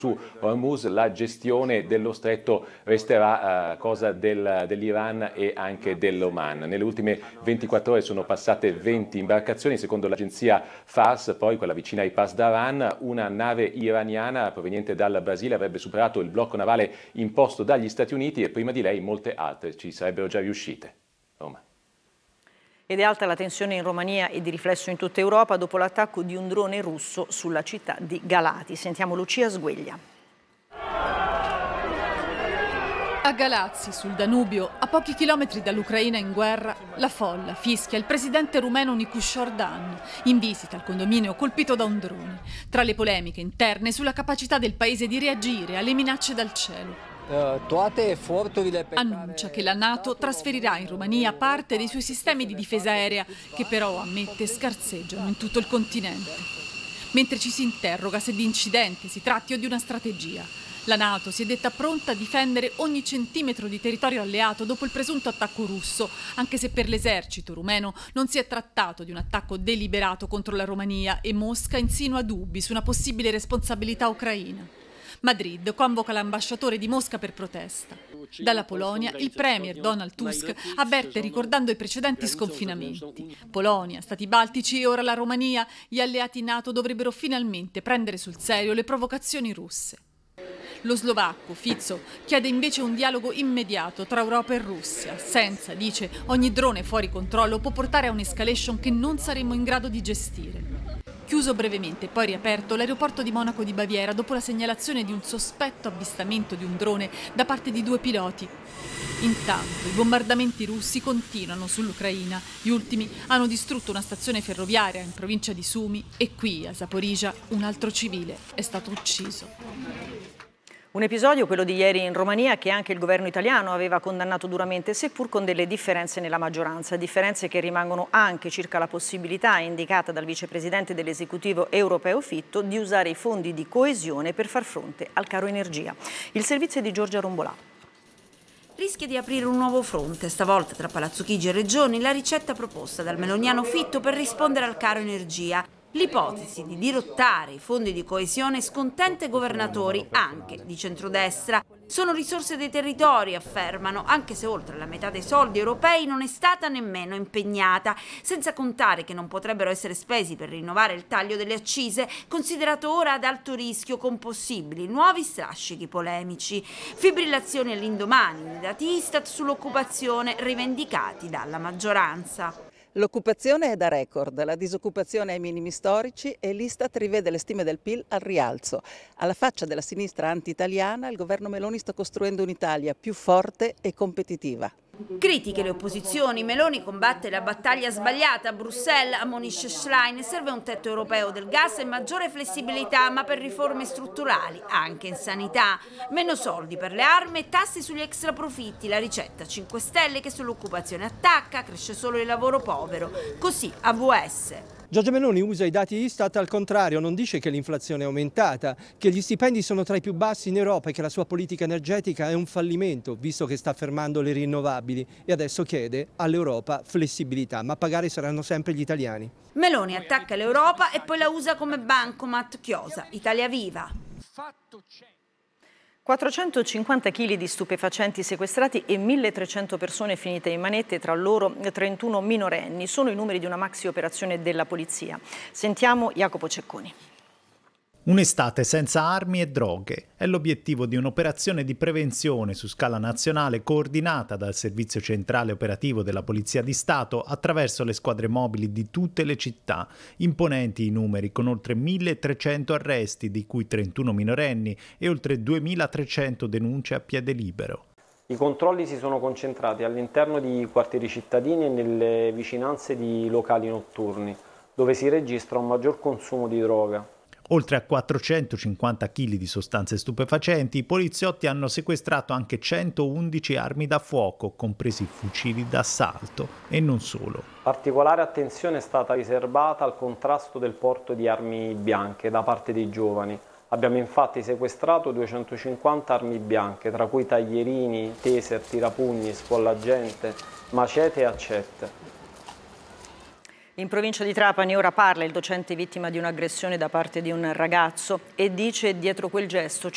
Su Hormuz la gestione dello stretto resterà cosa dell'Iran e anche dell'Oman. Nelle ultime 24 ore sono passate 20 imbarcazioni, secondo l'agenzia Fars, poi quella vicina ai Pas d'Aran, una nave iraniana proveniente dal Brasile avrebbe superato il blocco navale imposto dagli Stati Uniti e prima di lei molte altre ci sarebbero già riuscite. Roma. Ed è alta la tensione in Romania e di riflesso in tutta Europa dopo l'attacco di un drone russo sulla città di Galati. Sentiamo Lucia Sgueglia. A Galazzi, sul Danubio, a pochi chilometri dall'Ucraina in guerra, la folla fischia il presidente rumeno Nicusciordan, in visita al condominio colpito da un drone. Tra le polemiche interne sulla capacità del paese di reagire alle minacce dal cielo. Annuncia che la NATO trasferirà in Romania parte dei suoi sistemi di difesa aerea, che però, ammette, scarseggiano in tutto il continente. Mentre ci si interroga se di incidente si tratti o di una strategia. La NATO si è detta pronta a difendere ogni centimetro di territorio alleato dopo il presunto attacco russo, anche se per l'esercito rumeno non si è trattato di un attacco deliberato contro la Romania e Mosca insinua dubbi su una possibile responsabilità ucraina. Madrid convoca l'ambasciatore di Mosca per protesta. Dalla Polonia il premier Donald Tusk avverte ricordando i precedenti sconfinamenti. Polonia, Stati Baltici e ora la Romania, gli alleati NATO dovrebbero finalmente prendere sul serio le provocazioni russe. Lo slovacco Fico chiede invece un dialogo immediato tra Europa e Russia, senza, dice, ogni drone fuori controllo può portare a un'escalation che non saremmo in grado di gestire. Chiuso brevemente, poi riaperto, l'aeroporto di Monaco di Baviera dopo la segnalazione di un sospetto avvistamento di un drone da parte di 2 piloti. Intanto i bombardamenti russi continuano sull'Ucraina. Gli ultimi hanno distrutto una stazione ferroviaria in provincia di Sumi e qui, a Zaporizhzhia, un altro civile è stato ucciso. Un episodio, quello di ieri in Romania, che anche il governo italiano aveva condannato duramente, seppur con delle differenze nella maggioranza. Differenze che rimangono anche circa la possibilità indicata dal vicepresidente dell'esecutivo europeo Fitto di usare i fondi di coesione per far fronte al caro energia. Il servizio è di Giorgia Rombolà. Rischia di aprire un nuovo fronte, stavolta tra Palazzo Chigi e Regioni, la ricetta proposta dal meloniano Fitto per rispondere al caro energia. L'ipotesi di dirottare i fondi di coesione scontenta i governatori, anche di centrodestra. Sono risorse dei territori, affermano, anche se oltre la metà dei soldi europei non è stata nemmeno impegnata, senza contare che non potrebbero essere spesi per rinnovare il taglio delle accise, considerato ora ad alto rischio con possibili nuovi strascichi polemici. Fibrillazioni all'indomani dei dati Istat sull'occupazione rivendicati dalla maggioranza. L'occupazione è da record, la disoccupazione ai minimi storici e l'Istat rivede le stime del PIL al rialzo. Alla faccia della sinistra anti-italiana, il governo Meloni sta costruendo un'Italia più forte e competitiva. Critiche le opposizioni, Meloni combatte la battaglia sbagliata a Bruxelles, ammonisce Schlein, serve un tetto europeo del gas e maggiore flessibilità, ma per riforme strutturali, anche in sanità. Meno soldi per le armi e tassi sugli extraprofitti, la ricetta 5 Stelle che sull'occupazione attacca, cresce solo il lavoro povero, così AVS. Giorgia Meloni usa i dati Istat al contrario, non dice che l'inflazione è aumentata, che gli stipendi sono tra i più bassi in Europa e che la sua politica energetica è un fallimento, visto che sta fermando le rinnovabili e adesso chiede all'Europa flessibilità, ma a pagare saranno sempre gli italiani. Meloni attacca l'Europa e poi la usa come bancomat, chiosa Italia Viva. 450 kg di stupefacenti sequestrati e 1.300 persone finite in manette, tra loro 31 minorenni. Sono i numeri di una maxi operazione della polizia. Sentiamo Jacopo Cecconi. Un'estate senza armi e droghe è l'obiettivo di un'operazione di prevenzione su scala nazionale coordinata dal Servizio Centrale Operativo della Polizia di Stato attraverso le squadre mobili di tutte le città. Imponenti i numeri, con oltre 1.300 arresti, di cui 31 minorenni e oltre 2.300 denunce a piede libero. I controlli si sono concentrati all'interno di quartieri cittadini e nelle vicinanze di locali notturni, dove si registra un maggior consumo di droga. Oltre a 450 kg di sostanze stupefacenti, i poliziotti hanno sequestrato anche 111 armi da fuoco, compresi fucili d'assalto, e non solo. Particolare attenzione è stata riservata al contrasto del porto di armi bianche da parte dei giovani. Abbiamo infatti sequestrato 250 armi bianche, tra cui taglierini, taser, tirapugni, sfollagente, macete e accette. In provincia di Trapani ora parla il docente vittima di un'aggressione da parte di un ragazzo e dice dietro quel gesto